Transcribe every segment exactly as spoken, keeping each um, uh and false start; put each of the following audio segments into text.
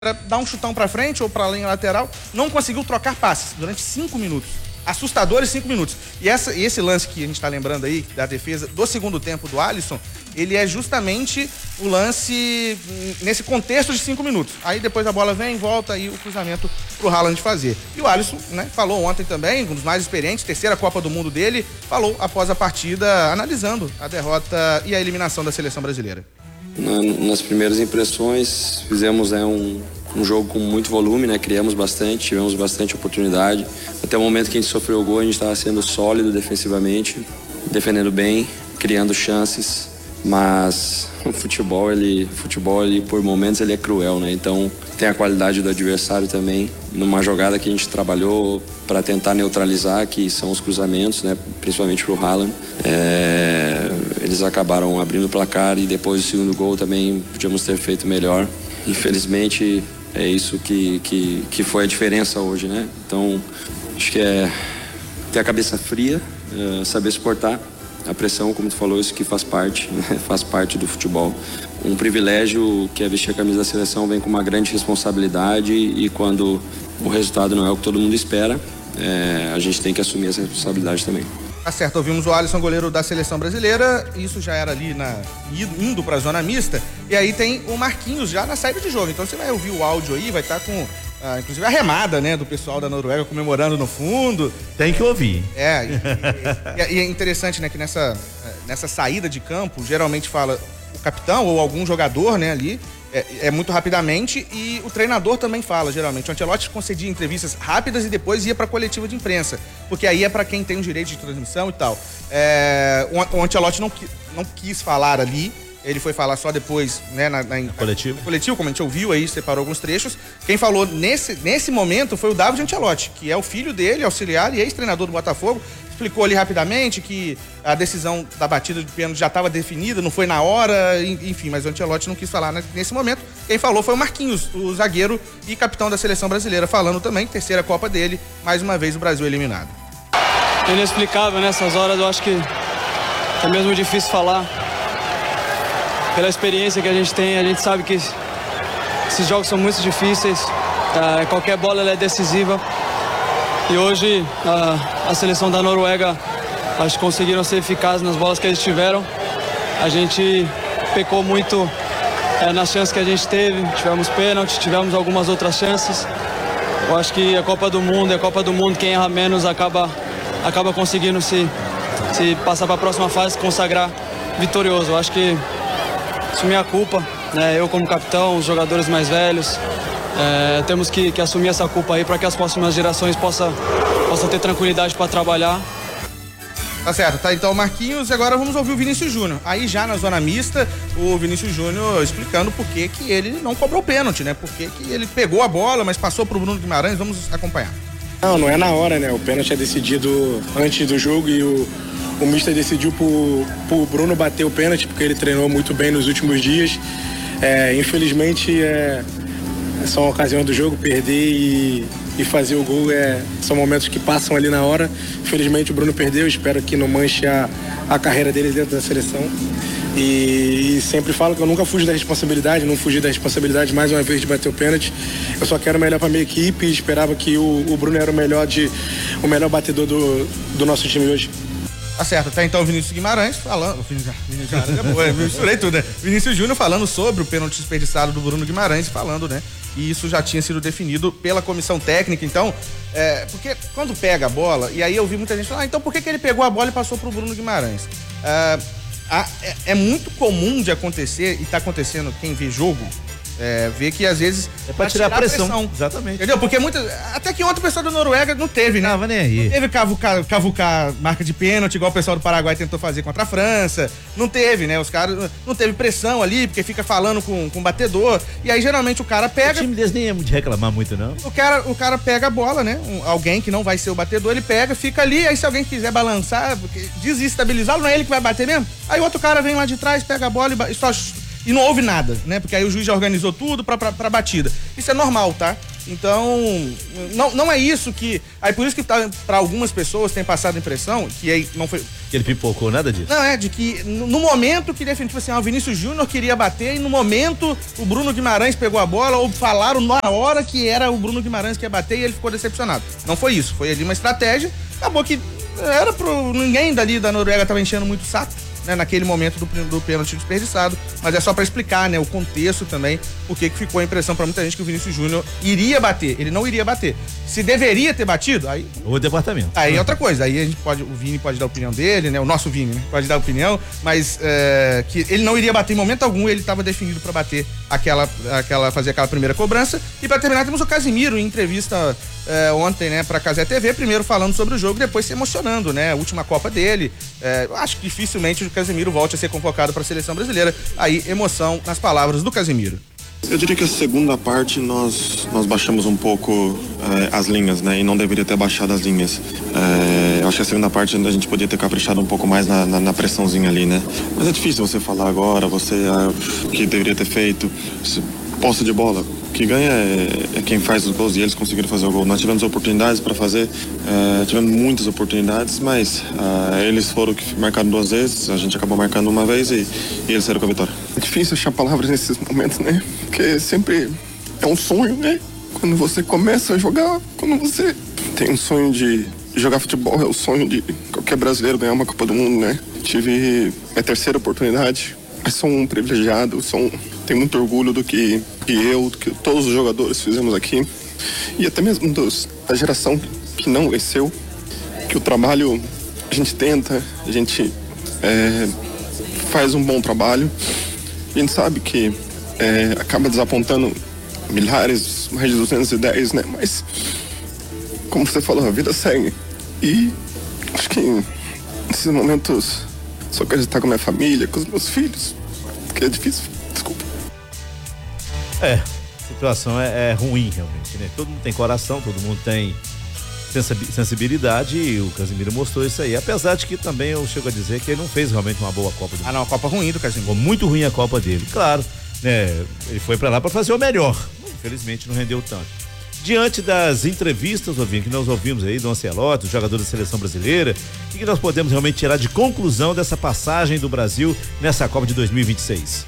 dar um chutão pra frente ou pra linha lateral, não conseguiu trocar passes durante cinco minutos. Assustadores cinco minutos. E essa, esse lance que a gente tá lembrando aí, da defesa do segundo tempo do Alisson, ele é justamente o lance nesse contexto de cinco minutos. Aí depois a bola vem, volta e o cruzamento pro Haaland fazer. E o Alisson, né, falou ontem também, um dos mais experientes, terceira Copa do Mundo dele, falou após a partida, analisando a derrota e a eliminação da seleção brasileira. Na, nas primeiras impressões, fizemos né, um, um jogo com muito volume, né? Criamos bastante, tivemos bastante oportunidade. Até o momento que a gente sofreu o gol, a gente estava sendo sólido defensivamente, defendendo bem, criando chances, mas o futebol, ele, futebol ele, por momentos, ele é cruel, né? Então, tem a qualidade do adversário também. Numa jogada que a gente trabalhou para tentar neutralizar, que são os cruzamentos, né? Principalmente pro Haaland. É, eles acabaram abrindo o placar e depois do segundo gol também podíamos ter feito melhor. Infelizmente, é isso que, que, que foi a diferença hoje, né? Então, acho que é ter a cabeça fria, é, saber suportar a pressão, como tu falou, isso que faz parte, né? Faz parte do futebol. Um privilégio que é vestir a camisa da seleção, vem com uma grande responsabilidade e quando o resultado não é o que todo mundo espera, é, a gente tem que assumir essa responsabilidade também. Tá certo, ouvimos o Alisson, goleiro da seleção brasileira, isso já era ali na, indo pra zona mista, e aí tem o Marquinhos já na saída de jogo, então você vai ouvir o áudio aí, vai estar tá com, ah, inclusive a remada, né, do pessoal da Noruega comemorando no fundo. Tem que ouvir. É, e, e, e é interessante, né, que nessa, nessa saída de campo, geralmente fala o capitão ou algum jogador, né, ali, É, é muito rapidamente e o treinador também fala, geralmente. O Ancelotti concedia entrevistas rápidas e depois ia para a coletiva de imprensa, porque aí é para quem tem o direito de transmissão e tal. É, o, o Ancelotti não, não quis falar ali, ele foi falar só depois, né, na, na, na coletivo. Na coletivo, como a gente ouviu aí, separou alguns trechos. Quem falou nesse, nesse momento foi o David Ancelotti, que é o filho dele, auxiliar e ex-treinador do Botafogo. Explicou ali rapidamente que a decisão da batida de pênalti já estava definida, não foi na hora, enfim, mas o Ancelotti não quis falar nesse momento. Quem falou foi o Marquinhos, o zagueiro e capitão da seleção brasileira, falando também, terceira Copa dele, mais uma vez o Brasil eliminado. Inexplicável nessas horas, eu acho que é mesmo difícil falar. Pela experiência que a gente tem, a gente sabe que esses jogos são muito difíceis, uh, qualquer bola ela é decisiva. E hoje uh, a seleção da Noruega, acho que conseguiram ser eficazes nas bolas que eles tiveram. A gente pecou muito uh, nas chances que a gente teve, tivemos pênalti, tivemos algumas outras chances. Eu acho que a Copa do Mundo, a Copa do Mundo, quem erra menos acaba, acaba conseguindo se, se passar para a próxima fase, consagrar vitorioso. Eu acho que assumir a culpa, né? Eu como capitão, os jogadores mais velhos, é, temos que, que assumir essa culpa aí para que as próximas gerações possam, possam ter tranquilidade para trabalhar. Tá certo, tá então Marquinhos, e agora vamos ouvir o Vinícius Júnior. Aí já na zona mista, o Vinícius Júnior explicando por que que ele não cobrou pênalti, né? Por que que ele pegou a bola, mas passou pro Bruno Guimarães, vamos acompanhar. Não, não é na hora, né? O pênalti é decidido antes do jogo e o O mister decidiu pro, pro Bruno bater o pênalti, porque ele treinou muito bem nos últimos dias. É, infelizmente, é, é só uma ocasião do jogo, perder e, e fazer o gol é, são momentos que passam ali na hora. Infelizmente, o Bruno perdeu, espero que não manche a, a carreira dele dentro da seleção. E, e sempre falo que eu nunca fugi da responsabilidade, não fugi da responsabilidade mais uma vez de bater o pênalti. Eu só quero o melhor para minha equipe e esperava que o, o Bruno era o melhor, de, o melhor batedor do, do nosso time hoje. Tá certo, tá então o Vinícius Guimarães falando. Vinícius, Vinícius, eu misturei tudo, né? Vinícius Júnior falando sobre o pênalti desperdiçado do Bruno Guimarães, falando, né? E isso já tinha sido definido pela comissão técnica. Então, é, porque quando pega a bola, e aí eu vi muita gente falar, ah, então por que que ele pegou a bola e passou pro Bruno Guimarães? É, a, é, é muito comum de acontecer, e tá acontecendo quem vê jogo. É, ver que às vezes é pra tirar, tirar a pressão. pressão. Exatamente. Entendeu? Porque muitas. Até que ontem o pessoal da Noruega não teve, né? Não, nem aí. Não teve cavucar, cavucar marca de pênalti, igual o pessoal do Paraguai tentou fazer contra a França. Não teve, né? Os caras. Não teve pressão ali, porque fica falando com, com o batedor. E aí geralmente o cara pega. O time deles nem é de reclamar muito, não. O cara, o cara pega a bola, né? Um, alguém que não vai ser o batedor, ele pega, fica ali. Aí se alguém quiser balançar, desestabilizá-lo, não é ele que vai bater mesmo. Aí o outro cara vem lá de trás, pega a bola e, e só. E não houve nada, né? Porque aí o juiz já organizou tudo pra, pra, pra batida. Isso é normal, tá? Então, não, não é isso que... Aí por isso que tá, para algumas pessoas tem passado a impressão que aí não foi... Que ele pipocou, nada disso. Não, é de que no, no momento que definitivamente assim, ah, o Vinícius Júnior queria bater e no momento o Bruno Guimarães pegou a bola ou falaram na hora que era o Bruno Guimarães que ia bater e ele ficou decepcionado. Não foi isso, foi ali uma estratégia, acabou que era pro... Ninguém dali da Noruega tava enchendo muito o saco, né, naquele momento do, do pênalti desperdiçado, mas é só para explicar, né, o contexto também, porque que ficou a impressão para muita gente que o Vinícius Júnior iria bater, ele não iria bater. Se deveria ter batido, aí... O departamento. Aí é outra coisa, aí a gente pode, o Vini pode dar a opinião dele, né, o nosso Vini, né, pode dar a opinião, mas é, que ele não iria bater em momento algum, ele estava definido para bater aquela, aquela, fazer aquela primeira cobrança. E para terminar temos o Casimiro em entrevista é, ontem, né, para a Cazé T V, primeiro falando sobre o jogo, depois se emocionando, né, a última Copa dele, é, acho que dificilmente o Casimiro volte a ser convocado para a seleção brasileira. Aí, emoção nas palavras do Casimiro. Eu diria que a segunda parte nós, nós baixamos um pouco eh, as linhas, né? E não deveria ter baixado as linhas. Eh, acho que a segunda parte a gente podia ter caprichado um pouco mais na, na, na pressãozinha ali, né? Mas é difícil você falar agora, você ah, que deveria ter feito. Posse de bola, o que ganha é, é quem faz os gols e eles conseguiram fazer o gol. Nós tivemos oportunidades para fazer, uh, tivemos muitas oportunidades, mas uh, eles foram que marcaram duas vezes, a gente acabou marcando uma vez e, e eles saíram com a vitória. É difícil achar palavras nesses momentos, né? Porque sempre é um sonho, né? Quando você começa a jogar, quando você tem um sonho de jogar futebol, é o sonho de qualquer brasileiro ganhar uma Copa do Mundo, né? Tive minha terceira oportunidade, mas sou um privilegiado, sou um... Tenho muito orgulho do que, que eu, do que todos os jogadores fizemos aqui e até mesmo dos, da geração que não venceu, que o trabalho a gente tenta, a gente é, faz um bom trabalho, a gente sabe que é, acaba desapontando milhares, mais de duzentos e dez, né? Mas como você falou, a vida segue e acho que nesses momentos só quero estar com a minha família, com os meus filhos, porque é difícil. Desculpa. É, a situação é, é ruim realmente, né? Todo mundo tem coração, todo mundo tem sensibilidade e o Casimiro mostrou isso aí. Apesar de que também eu chego a dizer que ele não fez realmente uma boa Copa do Mundo. Ah, não, a Copa ruim do Casimiro. Ficou muito ruim a Copa dele, claro, né? Ele foi pra lá pra fazer o melhor. Infelizmente não rendeu tanto. Diante das entrevistas, Ovinho, que nós ouvimos aí do Ancelotti, dos jogadores da seleção brasileira, o que nós podemos realmente tirar de conclusão dessa passagem do Brasil nessa Copa de dois mil e vinte e seis?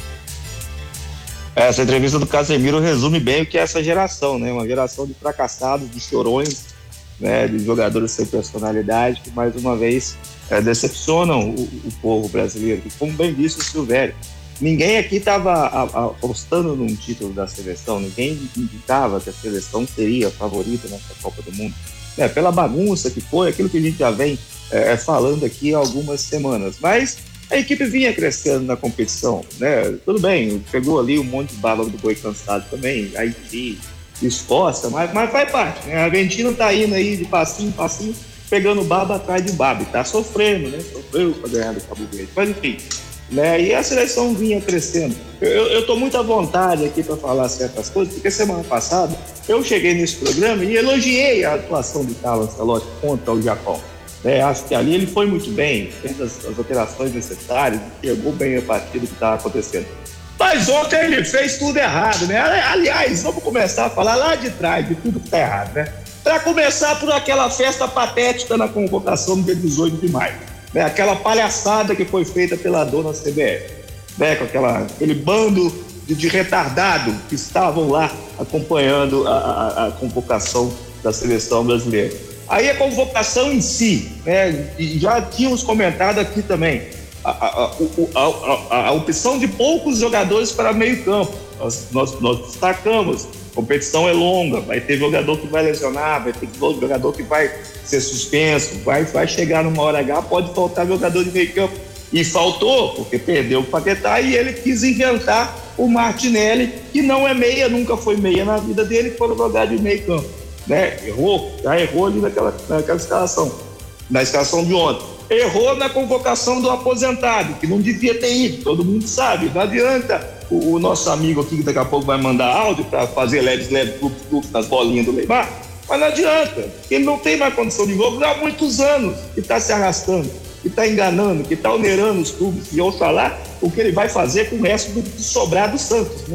Essa entrevista do Casemiro resume bem o que é essa geração, né? Uma geração de fracassados, de chorões, né? De jogadores sem personalidade, que mais uma vez é, decepcionam o, o povo brasileiro. E como bem disse o Silvério, ninguém aqui estava apostando num título da seleção, ninguém indicava que a seleção seria a favorita nessa Copa do Mundo. É, pela bagunça que foi, aquilo que a gente já vem é, falando aqui há algumas semanas. Mas a equipe vinha crescendo na competição, né? Tudo bem, pegou ali um monte de bala do boi cansado também, Haiti, Escócia, mas, mas faz parte, né? A Argentina tá indo aí de passinho em passinho, pegando baba atrás de baba, e tá sofrendo, né? Sofreu para ganhar do Cabo Verde, mas enfim, né? E a seleção vinha crescendo. Eu, eu tô muito à vontade aqui para falar certas coisas, porque semana passada eu cheguei nesse programa e elogiei a atuação do Carlo Ancelotti contra o Japão. É, acho que ali ele foi muito bem, fez as, as alterações necessárias, pegou bem a partida que estava acontecendo. Mas ontem ele fez tudo errado, né? Aliás, vamos começar a falar lá de trás de tudo que está errado, né? Para começar por aquela festa patética na convocação no dia dezoito de maio, né? Aquela palhaçada que foi feita pela dona C B F, né? Com aquela, aquele bando de, de retardado que estavam lá acompanhando a, a, a convocação da seleção brasileira. Aí a convocação em si, né, e já tínhamos comentado aqui também, a, a, a, a, a opção de poucos jogadores para meio campo. Nós, nós, nós destacamos, a competição é longa, vai ter jogador que vai lesionar, vai ter jogador que vai ser suspenso, vai, vai chegar numa hora H, pode faltar jogador de meio campo. E faltou, porque perdeu o Paquetá e ele quis inventar o Martinelli, que não é meia, nunca foi meia na vida dele, para jogar de meio campo. Né? Errou, já errou ali naquela, naquela escalação, na escalação de ontem. Errou na convocação do aposentado, que não devia ter ido, todo mundo sabe. Não adianta o, o nosso amigo aqui, que daqui a pouco vai mandar áudio para fazer leves, leves, clubes, clubes nas bolinhas do Neymar, mas não adianta, ele não tem mais condição de jogo há muitos anos, que está se arrastando, que está enganando, que está onerando os clubes, e eu falar o que ele vai fazer com o resto do, do sobrar do Santos, né?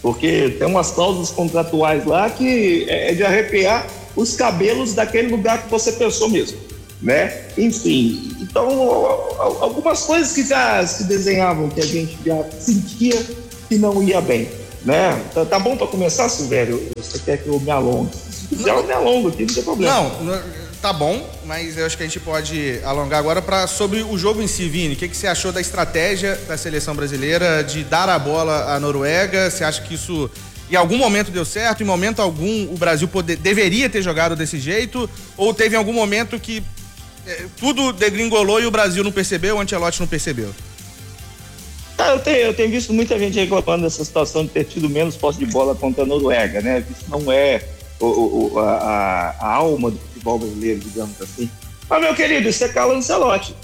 Porque tem umas cláusulas contratuais lá que é de arrepiar os cabelos daquele lugar que você pensou mesmo, né? Enfim, então algumas coisas que já se desenhavam, que a gente já sentia que não ia bem, né? Tá, tá bom para começar, Silvério? Você quer que eu me alongue? Se quiser eu me alongo aqui, não tem problema. Não, tá bom, mas eu acho que a gente pode alongar agora para sobre o jogo em si, Vini. O que, que você achou da estratégia da seleção brasileira de dar a bola à Noruega? Você acha que isso em algum momento deu certo? Em momento algum o Brasil poder, deveria ter jogado desse jeito? Ou teve algum momento que é, tudo degringolou e o Brasil não percebeu, o Ancelotti não percebeu? Ah, eu, tenho, eu tenho visto muita gente reclamando dessa situação de ter tido menos posse de bola contra a Noruega, né? Isso não é o, o, a, a alma do futebol brasileiro, digamos assim. Mas, meu querido, isso é cala o Ancelotti.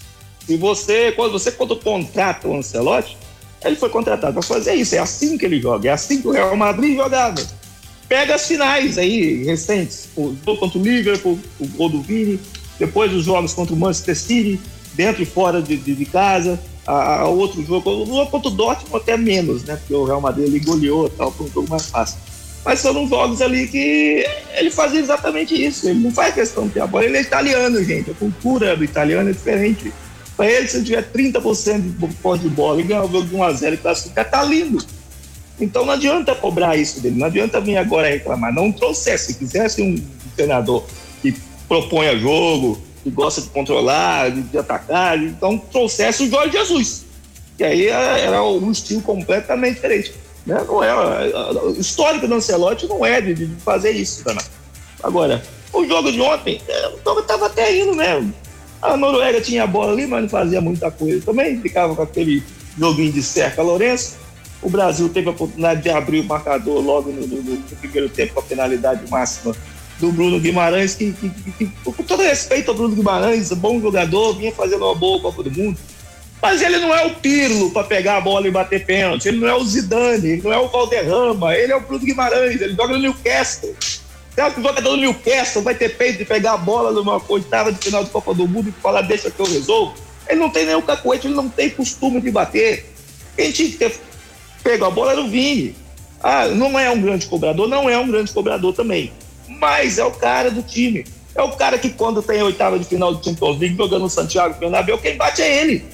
Se você, quando você quando contrata o Ancelotti, ele foi contratado para fazer isso. É assim que ele joga, é assim que o Real Madrid jogava. Pega as finais aí, recentes. O jogo contra o Liverpool, o gol do Vini, depois os jogos contra o Manchester City, dentro e fora de, de, de casa. A, a outro jogo, o jogo contra o Dortmund até menos, né? Porque o Real Madrid ele goleou, tal, foi um jogo mais fácil. Mas foram jogos ali que ele fazia exatamente isso. Ele não faz questão de ter a bola. Ele é italiano, gente. A cultura do italiano é diferente. Para ele, se ele tiver trinta por cento de posse de bola e ganhar o jogo de um a zero e classificar, tá lindo. Então não adianta cobrar isso dele. Não adianta vir agora reclamar. Não trouxesse. Se quisesse um treinador que proponha jogo, que gosta de controlar, de, de atacar, então trouxesse o Jorge Jesus. Que aí era um estilo completamente diferente. Né? Não é, o histórico do Ancelotti não é de, de fazer isso, Dana. Agora, o jogo de ontem, o jogo estava até indo, né? A Noruega tinha a bola ali, mas não fazia muita coisa também, ficava com aquele joguinho de cerca Lourenço. O Brasil teve a oportunidade de abrir o marcador logo no, no, no primeiro tempo com a penalidade máxima do Bruno Guimarães, que, que, que, que com todo respeito ao Bruno Guimarães, bom jogador, vinha fazendo uma boa Copa do Mundo. Mas ele não é o Pirlo para pegar a bola e bater pênalti, ele não é o Zidane, ele não é o Valderrama, ele é o Bruno Guimarães, ele joga no Newcastle. Será que o jogador do Newcastle vai ter peito de pegar a bola numa oitava de final de Copa do Mundo e falar, deixa que eu resolvo? Ele não tem nenhum cacuete, ele não tem costume de bater. Quem tinha que ter pego a bola era o Vini. Ah, não é um grande cobrador, não é um grande cobrador também. Mas é o cara do time. É o cara que quando tem a oitava de final do Champions League jogando no Santiago Bernabéu, quem bate é ele.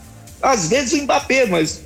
Às vezes o Mbappé, mas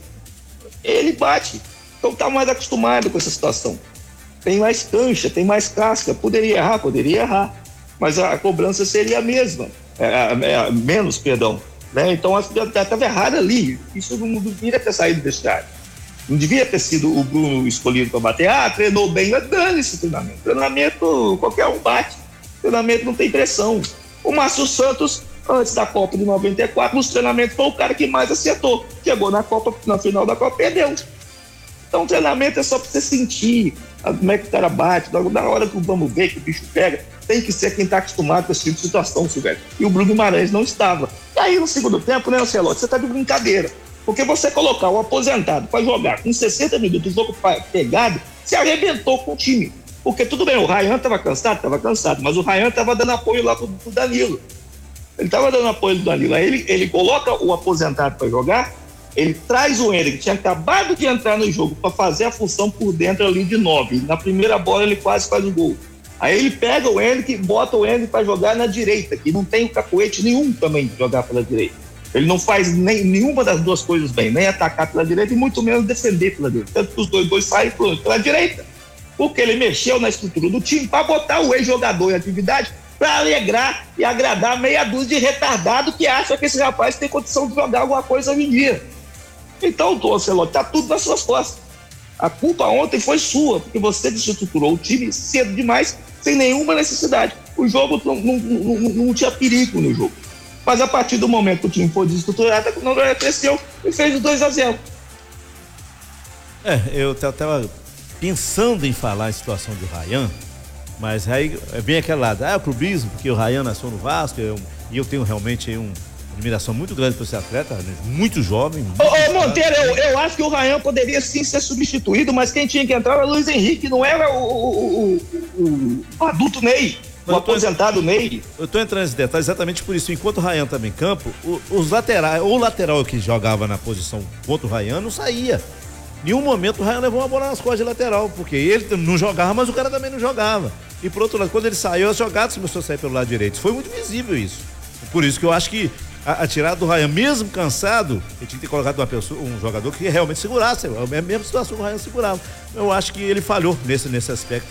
ele bate. Então tá mais acostumado com essa situação. Tem mais cancha, tem mais casca. Poderia errar, poderia errar. Mas a cobrança seria a mesma. É, é, menos, perdão. Né? Então estava errado ali. Isso não deveria ter saído do vestiário. Não devia ter sido o Bruno escolhido para bater. Ah, treinou bem, mas dane-se treinamento. Treinamento, qualquer um bate. Treinamento não tem pressão. O Márcio Santos, antes da Copa de noventa e quatro, nos treinamentos foi o cara que mais acertou. Chegou na Copa, na final da Copa, perdeu. Então o treinamento é só para você sentir como é que o cara bate. Na hora que vamos ver que o bicho pega, tem que ser quem está acostumado com esse tipo de situação, Silvério. E o Bruno Guimarães não estava. E aí no segundo tempo, né, Ancelotti, você está de brincadeira. Porque você colocar o aposentado para jogar com sessenta minutos, o jogo pegado, se arrebentou com o time. Porque tudo bem, o Ryan estava cansado, estava cansado, mas o Ryan estava dando apoio lá pro, pro Danilo. Ele estava dando apoio do Danilo. Aí ele, ele coloca o aposentado para jogar, ele traz o Henrique, que tinha acabado de entrar no jogo, para fazer a função por dentro ali de nove. Na primeira bola ele quase faz o gol. Aí ele pega o Henrique e bota o Henrique para jogar na direita, que não tem o cacoete nenhum também de jogar pela direita. Ele não faz nem, nenhuma das duas coisas bem, nem atacar pela direita e muito menos defender pela direita. Tanto que os dois, dois saem pela direita. Porque ele mexeu na estrutura do time para botar o ex-jogador em atividade para alegrar e agradar meia dúzia de retardado que acha que esse rapaz tem condição de jogar alguma coisa hoje em dia. Então, o Ancelotti, está tudo nas suas costas. A culpa ontem foi sua, porque você desestruturou o time cedo demais, sem nenhuma necessidade. O jogo não, não, não, não tinha perigo no jogo. Mas a partir do momento que o time foi desestruturado, a Noruega cresceu e fez o dois a zero. É, eu estava pensando em falar a situação do Ryan, mas aí vem aquele lado, ah, é o clubismo, porque o Ryan nasceu no Vasco, eu, e eu tenho realmente aí um, uma admiração muito grande por esse atleta, muito jovem. Muito ô, ô Monteiro, eu, eu acho que o Ryan poderia sim ser substituído, mas quem tinha que entrar era o Luiz Henrique, não era o, o, o, o, o adulto Ney. O aposentado Ney. Eu tô entrando nesse detalhe exatamente por isso. Enquanto o Ryan estava em campo, o, os laterais, ou o lateral que jogava na posição contra o Ryan não saía. Nenhum momento o Ryan levou uma bola nas costas de lateral, porque ele não jogava, mas o cara também não jogava. E por outro lado, quando ele saiu, as jogadas começou a sair pelo lado direito. Foi muito visível isso. Por isso que eu acho que a, a tirada do Ryan, mesmo cansado, ele tinha que ter colocado uma pessoa, um jogador que realmente segurasse. É a mesma situação que o Ryan segurava. Eu acho que ele falhou nesse, nesse aspecto.